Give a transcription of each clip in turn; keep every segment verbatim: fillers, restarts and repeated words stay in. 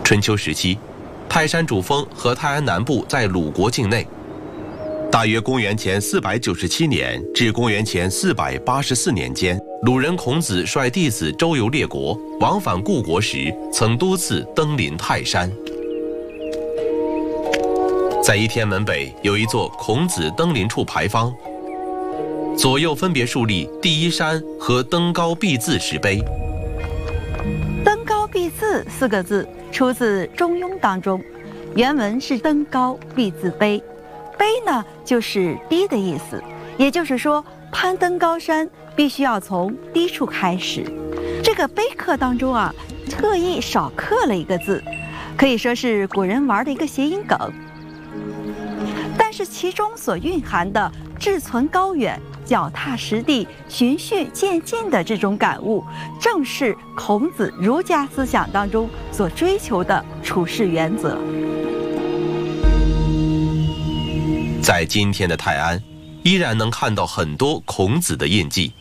春秋时期，泰山主峰和泰安南部在鲁国境内。大约公元前四百九十七年至公元前四百八十四年间，鲁人孔子率弟子周游列国，往返故国时，曾多次登临泰山。在一天门北有一座孔子登临处牌坊，左右分别竖立第一山和登高必自石碑。 登高必自四个字出自《中庸》当中，原文是登高必自卑。卑呢，就是低的意思，也就是说，攀登高山必须要从低处开始。这个碑刻当中啊，特意少刻了一个字，可以说是古人玩的一个谐音梗。但是其中所蕴含的志存高远、脚踏实地、循序渐进的这种感悟，正是孔子儒家思想当中所追求的处世原则。 在今天的泰安，依然能看到很多孔子的印记。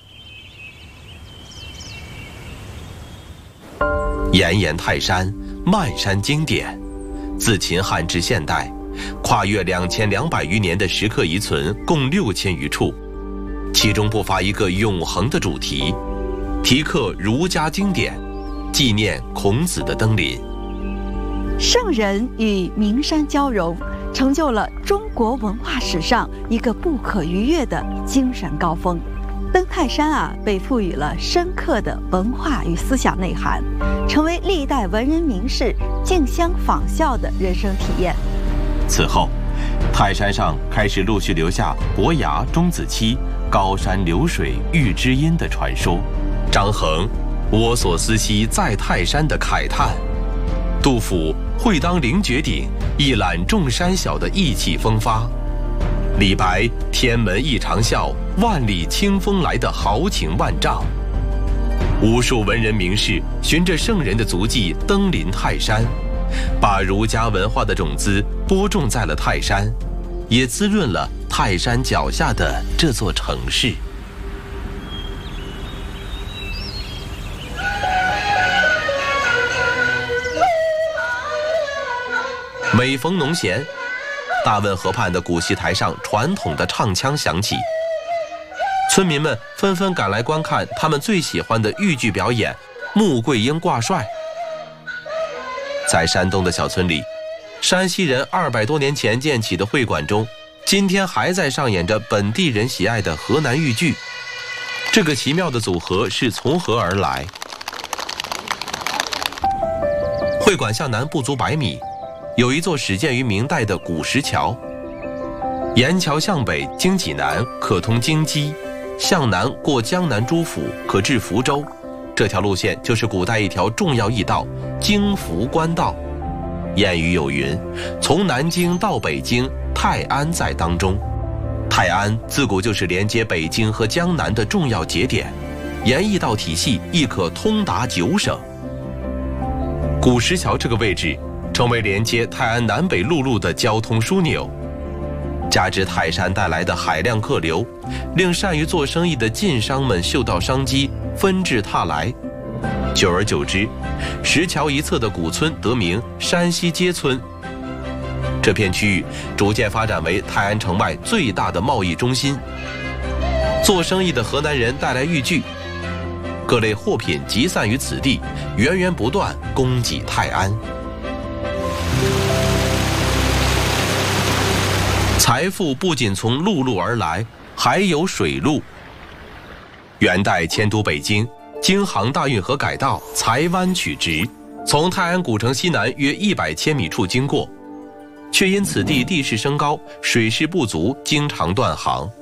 炎炎泰山，漫山经典，自秦汉至现代，跨越两千两百余年的石刻遗存共六千余处，其中不乏一个永恒的主题，题刻儒家经典，纪念孔子的登临。 圣人与名山交融，成就了中国文化史上一个不可逾越的精神高峰。登泰山啊，被赋予了深刻的文化与思想内涵，成为历代文人名士竞相仿效的人生体验。 此后，泰山上开始陆续留下伯牙、钟子期、高山流水遇知音的传说，张衡我所思兮在泰山的慨叹，杜甫会当凌绝顶，一览众山小的意气风发，李白天门一长啸，万里清风来的豪情万丈。无数文人名士循着圣人的足迹登临泰山，把儒家文化的种子播种在了泰山，也滋润了泰山脚下的这座城市。每逢农闲，大汶河畔的古戏台上传统的唱腔响起，村民们纷纷赶来观看他们最喜欢的豫剧表演——穆桂英挂帅。在山东的小村里，山西人二百多年前建起的会馆中，今天还在上演着本地人喜爱的河南豫剧。这个奇妙的组合是从何而来？会馆向南不足百米，有一座始建于明代的古石桥，沿桥向北经济南，可通京畿，向南过江南诸府，可至福州。这条路线就是古代一条重要驿道——京福官道。谚语有云：“从南京到北京，泰安在当中。”泰安自古就是连接北京和江南的重要节点，沿驿道体系亦可通达九省。古石桥这个位置成为连接泰安南北陆路的交通枢纽，加之泰山带来的海量客流，令善于做生意的晋商们嗅到商机，纷至沓来。久而久之，石桥一侧的古村得名山西街村。这片区域逐渐发展为泰安城外最大的贸易中心。做生意的河南人带来豫剧，各类货品集散于此地，源源不断供给泰安。财富不仅从陆路而来，还有水路。元代迁都北京，京杭大运河改道，财湾取直，从泰安古城西南约一百千米处经过，却因此地地势升高，水势不足，经常断航。